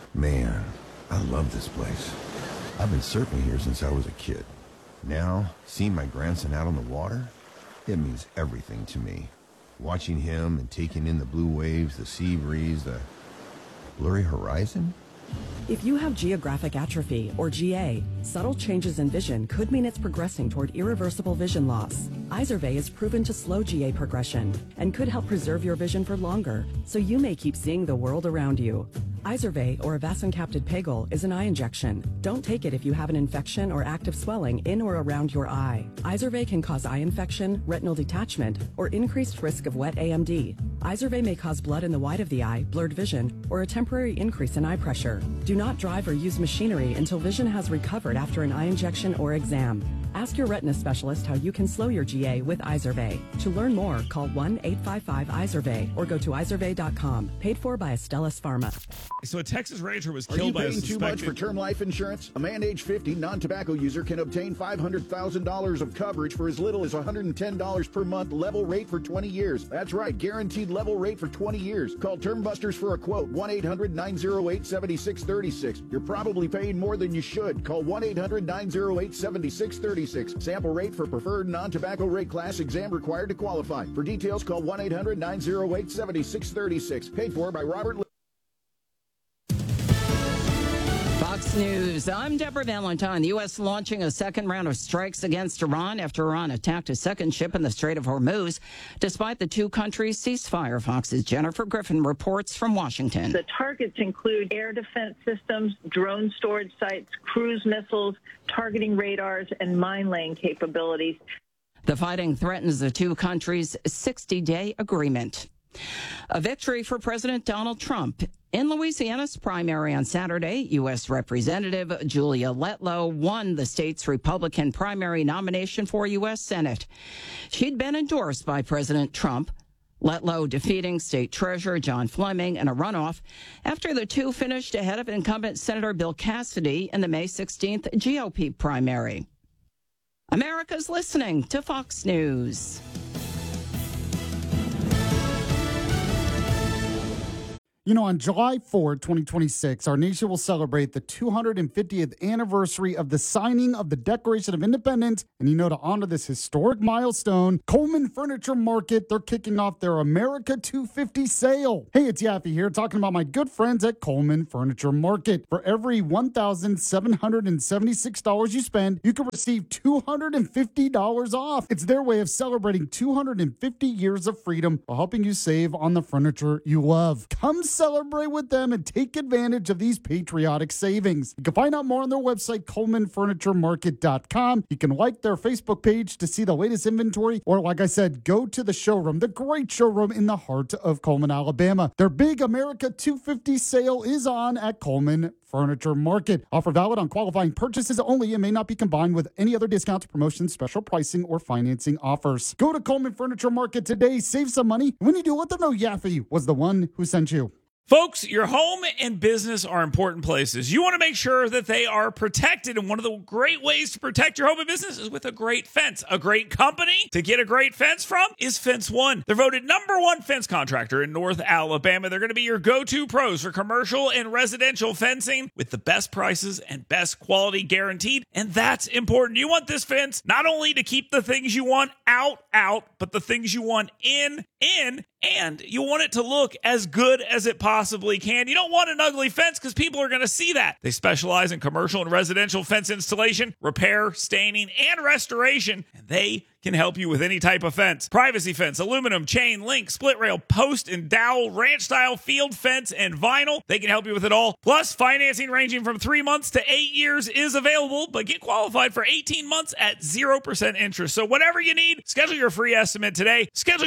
Man, I love this place. I've been surfing here since I was a kid. Now, seeing my grandson out on the water, it means everything to me. Watching him and taking in the blue waves, the sea breeze, the blurry horizon. If you have geographic atrophy, or GA, subtle changes in vision could mean it's progressing toward irreversible vision loss. Izervay is proven to slow GA progression and could help preserve your vision for longer, so you may keep seeing the world around you. Izervay, or avacincaptad pegol, is an eye injection. Don't take it if you have an infection or active swelling in or around your eye. Izervay can cause eye infection, retinal detachment, or increased risk of wet AMD. Izervay may cause blood in the white of the eye, blurred vision, or a temporary increase in eye pressure. Do not drive or use machinery until vision has recovered after an eye injection or exam. Ask your retina specialist how you can slow your GA with Izervay. To learn more, call 1-855-IZERVAY or go to izervay.com. Paid for by Astellas Pharma. So a Texas rancher was killed by a suspected... Are you paying too much for term life insurance? A man age 50, non-tobacco user can obtain $500,000 of coverage for as little as $110 per month, level rate for 20 years. That's right, guaranteed level rate for 20 years. Call Term Busters for a quote, 1-800-908-7636. You're probably paying more than you should. Call 1-800-908-7636. Sample rate for preferred non-tobacco rate class. Exam required to qualify. For details, call 1-800-908-7636. Paid for by Robert Lee. Fox News. I'm Deborah Valentine. The U.S. launching a second round of strikes against Iran after Iran attacked a second ship in the Strait of Hormuz, despite the two countries' ceasefire. Fox's Jennifer Griffin reports from Washington. The targets include air defense systems, drone storage sites, cruise missiles, targeting radars, and mine-laying capabilities. The fighting threatens the two countries' 60-day agreement. A victory for President Donald Trump. In Louisiana's primary on Saturday, U.S. Representative Julia Letlow won the state's Republican primary nomination for U.S. Senate. She'd been endorsed by President Trump, Letlow defeating State Treasurer John Fleming in a runoff after the two finished ahead of incumbent Senator Bill Cassidy in the May 16th GOP primary. America's listening to Fox News. You know, on July 4, 2026, our nation will celebrate the 250th anniversary of the signing of the Declaration of Independence. And you know, to honor this historic milestone, Coleman Furniture Market, they're kicking off their America 250 sale. Hey, it's Yaffe here talking about my good friends at Coleman Furniture Market. For every $1,776 you spend, you can receive $250 off. It's their way of celebrating 250 years of freedom while helping you save on the furniture you love. Come celebrate with them and take advantage of these patriotic savings. You can find out more on their website, ColemanFurnitureMarket.com. You can like their Facebook page to see the latest inventory, or like I said, go to the showroom, the great showroom in the heart of Coleman, Alabama. Their big America 250 sale is on at Coleman Furniture Market. Offer valid on qualifying purchases only and may not be combined with any other discounts, promotions, special pricing, or financing offers. Go to Coleman Furniture Market today. Save some money. When you do, let them know Yaffe was the one who sent you. Folks, your home and business are important places. You want to make sure that they are protected, and one of the great ways to protect your home and business is with a great fence. A great company to get a great fence from is Fence One. They're voted #1 fence contractor in North Alabama. They're going to be your go-to pros for commercial and residential fencing with the best prices and best quality guaranteed, and that's important. You want this fence not only to keep the things you want out, but the things you want in, and you want it to look as good as it possibly can. You don't want an ugly fence because people are going to see that. They specialize in commercial and residential fence installation, repair, staining, and restoration, and they can help you with any type of fence. Privacy fence, aluminum, chain, link, split rail, post and dowel, ranch style, field fence, and vinyl. They can help you with it all. Plus, financing ranging from 3 months to 8 years is available, but get qualified for 18 months at 0% interest. So whatever you need, schedule your free estimate today.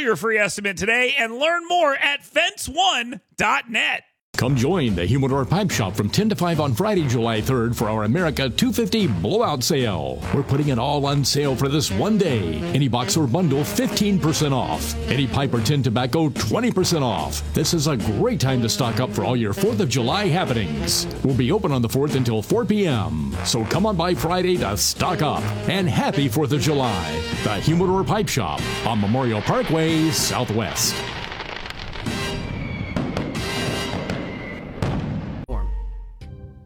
And learn more at fence1.net. Come join the Humidor Pipe Shop from 10 to 5 on Friday, July 3rd for our America 250 blowout sale. We're putting it all on sale for this one day. Any box or bundle, 15% off. Any pipe or tin tobacco, 20% off. This is a great time to stock up for all your 4th of July happenings. We'll be open on the 4th until 4 p.m. So come on by Friday to stock up. And happy 4th of July. The Humidor Pipe Shop on Memorial Parkway, Southwest.